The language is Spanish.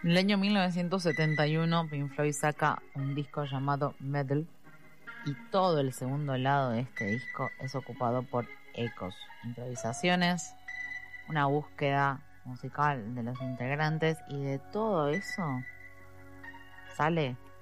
En el año 1971, Pink Floyd saca un disco llamado Metal y todo el segundo lado de este disco es ocupado por ecos, improvisaciones, una búsqueda musical de los integrantes y de todo eso sale